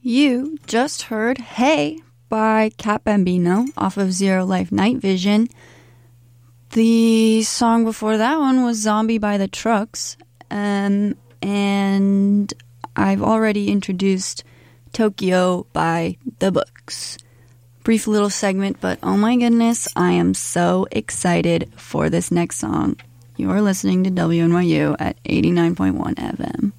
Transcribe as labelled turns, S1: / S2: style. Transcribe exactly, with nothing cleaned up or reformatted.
S1: You just heard Hey by Cat Bambino off of Zero Life Night Vision. The song before that one was Zombie by the Trucks. Um, and I've already introduced Tokyo by The Books. Brief little segment, but oh my goodness, I am so excited for this next song. You're listening to W N Y U at eighty-nine point one F M.